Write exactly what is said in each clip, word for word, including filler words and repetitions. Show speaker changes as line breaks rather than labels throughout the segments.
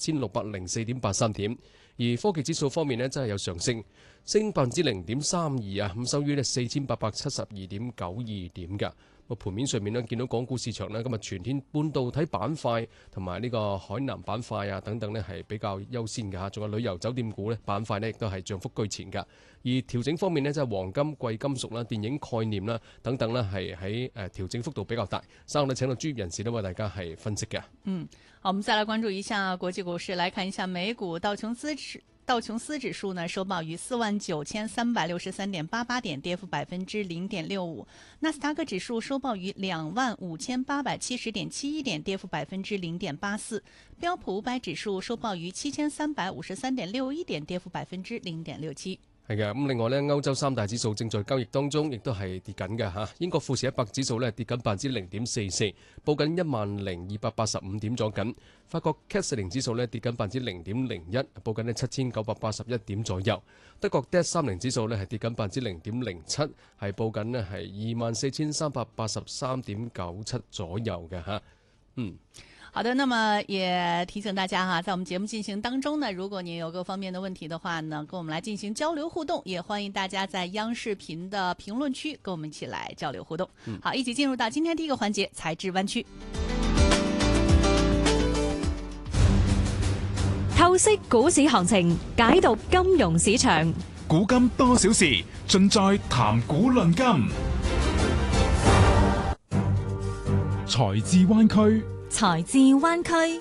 千六百零四點八三點。而科技指數方面呢，真係有上升，升百分之零點三二啊，咁收於呢四千八百七十二點九二點㗎。個盤面上面呢，見到港股市場呢，今日全天半導體板塊同埋呢個海南板塊啊等等呢係比較優先嘅嚇，仲有旅遊酒店股呢板塊呢亦都係漲幅居前㗎。而調整方面呢，即係黃金、貴金屬啦、電影概念啦等等呢係喺誒調整幅度比較大。稍後呢請到專業人士呢為大家係分析嘅。
嗯，好，我們再來關注一下國際股市，來看一下美股道瓊斯指道瓊斯指數呢收報於四萬九千三百六十三點八八點，跌幅百分之零點六五。納斯達克指數收報於兩萬五千八百七十點七一點，跌幅百分之零點八四。標普五百指數收報於七千三百五十三點六一點，跌幅百分之零點六七。
係嘅，咁另外咧，歐洲三大指數正在交易當中，亦都係跌緊嘅嚇。英國富時一百指數咧跌緊百分之零點四四，報緊一萬零二百八十五點左緊。法國 C A C 四零指數咧跌緊百分之零點零一，報緊咧七千九百八十一點左右。德國 D A X 三零指數咧係跌緊百分之零點零七，係報緊咧係二萬四千三百八十三點九七左右嘅嚇。嗯。
好的，那麼也提醒大家哈，在我們節目進行當中呢，如果您有各方面的問題的話呢，跟我們來進行交流互動，也歡迎大家在央視頻的評論區跟我們一起來交流互動。嗯、好，一起進入到今天第一個環節，財智灣區。
透析股市行情，解讀金融市場，
古今多少事，盡在談股論金。財智灣區。
財智灣區。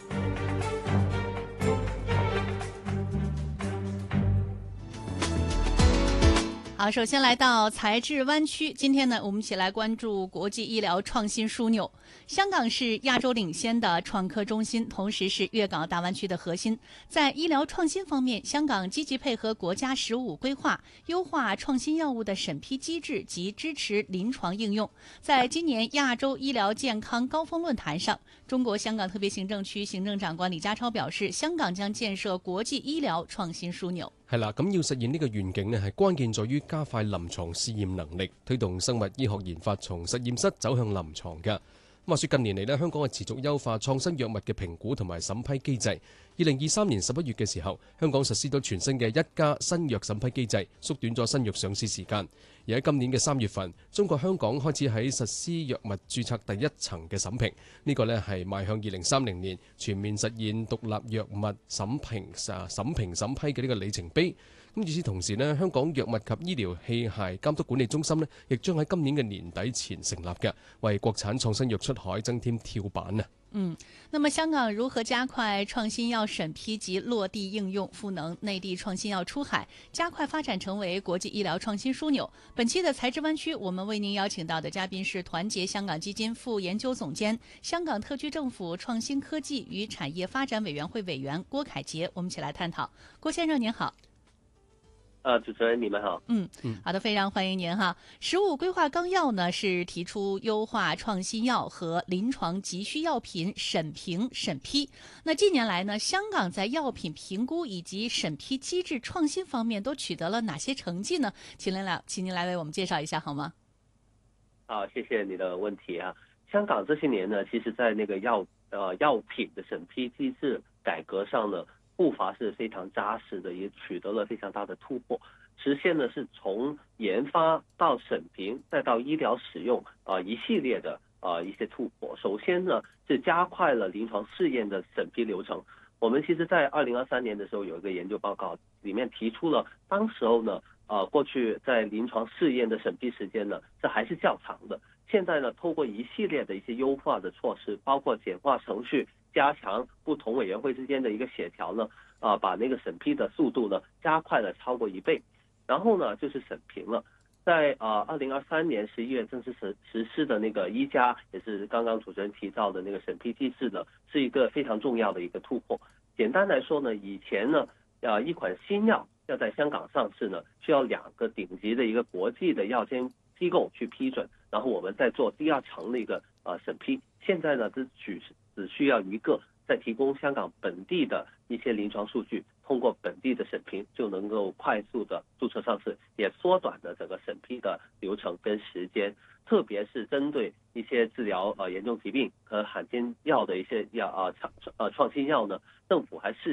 好，首先來到財智灣區，今天呢，我們一起來關注國際醫療創新樞紐。香港是亞洲領先的創科中心，同時是粵港澳大灣區的核心。在醫療創新方面，香港積極配合國家“十五”規劃，優化創新藥物的審批機制及支持臨床應用。在今年亞洲醫療健康高峰論壇上，中國香港特別行政區行政長官李家超表示，香港將建設國際醫療創新樞紐。
係啦，咁要實現呢個願景呢，係關鍵在於加快臨床試驗能力，推動生物醫學研發從實驗室走向臨床嘅。話說近年嚟呢，香港係持續優化創新藥物嘅評估同埋審批機制。二零二三年十一月嘅時候，香港實施咗全新嘅一家新藥審批機制，縮短咗新藥上市時間。而喺今年嘅三月份，中國香港開始喺實施藥物註冊第一層嘅審評，呢個呢係邁向二零三零年全面實現獨立藥物審評啊審評審批嘅呢個里程碑。咁與此同時呢，香港藥物及醫療器械監督管理中心呢，亦將喺今年嘅年底前成立嘅，為國產創新藥出海增添跳板啊！
嗯，那麼香港如何加快創新藥審批及落地應用，賦能內地創新藥出海，加快發展成為國際醫療創新樞紐？本期的財智灣區，我們為您邀請到的嘉賓是團結香港基金副研究總監、香港特區政府創新科技與產業發展委員會委員郭凱潔。我們一起來探討。郭先生您好。
呃，主持人你們好。
嗯嗯，好的，非常歡迎您哈。十五規劃綱要呢是提出優化創新藥和臨床急需藥品審評審批。那近年來呢，香港在藥品評估以及審批機制創新方面都取得了哪些成績呢？請您來，請您來為我們介紹一下好嗎？
好，謝謝你的問題啊。香港這些年呢，其實在那個藥呃藥品的審批機制改革上呢，步伐是非常紮實的，也取得了非常大的突破，實現的是從研發到審評再到醫療使用啊、呃、一系列的啊、呃、一些突破。首先呢是加快了臨床試驗的審批流程。我們其實在二零二三年的時候有一個研究報告，裡面提出了當時候呢啊、呃、過去在臨床試驗的審批時間呢這還是較長的，現在呢透過一系列的一些優化的措施，包括簡化程序，加強不同委員會之間的一個協調呢，啊、呃，把那個審批的速度呢加快了超過一倍。然後呢就是審評了，在啊二零二三年十一月正式實實施的那個一加，也是剛剛主持人提到的那個審批機制呢，是一個非常重要的一個突破。簡單來說呢，以前呢，啊一款新藥要在香港上市呢，需要兩個頂級的一個國際的藥監機構去批准，然後我們再做第二層的一個啊審批。現在呢，只只只需要一個，再提供香港本地的一些臨床數據，通過本地的審評就能夠快速的註冊上市，也縮短了整個審批的流程跟時間。特別是針對一些治療呃嚴重疾病和罕見藥的一些藥啊創呃創新藥呢，政府還是